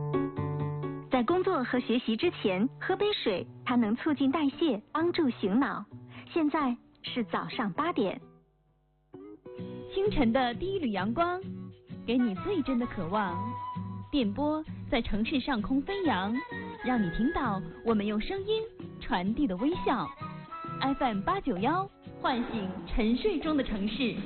在工作和学习之前喝杯水，它能促进代谢，帮助醒脑。现在是早上8点。 清晨的第一缕阳光，给你最真的渴望。电波在城市上空飞扬，让你听到我们用声音传递的微笑。FM891，唤醒沉睡中的城市。